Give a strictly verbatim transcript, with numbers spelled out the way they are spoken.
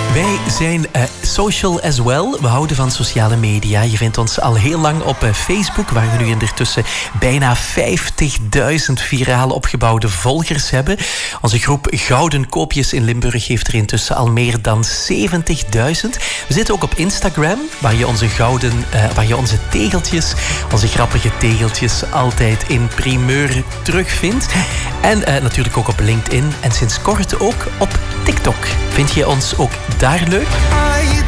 Wij zijn uh, social as well. We houden van sociale media. Je vindt ons al heel lang op uh, Facebook, waar we nu ondertussen bijna vijftigduizend viraal opgebouwde volgers hebben. Onze groep Gouden Koopjes in Limburg heeft er intussen al meer dan zeventigduizend. We zitten ook op Instagram, waar je onze gouden, uh, waar je onze tegeltjes, onze grappige tegeltjes altijd in primeur terugvindt. En uh, natuurlijk ook op LinkedIn en sinds kort ook op TikTok. Vind je ons ook daar leuk?